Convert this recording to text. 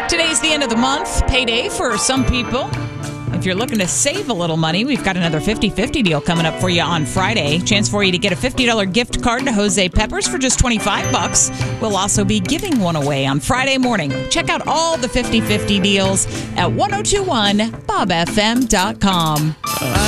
Today's the end of the month, payday for some people. If you're looking to save a little money, we've got another 50-50 deal coming up for you on Friday. Chance for you to get a $50 gift card to Jose Peppers for just $25. We'll also be giving one away on Friday morning. Check out all the 50-50 deals at 1021bobfm.com.